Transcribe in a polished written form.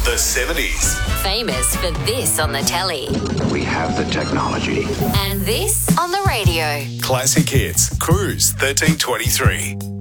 The 70s. Famous for this on the telly. We have the technology. And this on the radio. Classic hits. Cruise 1323.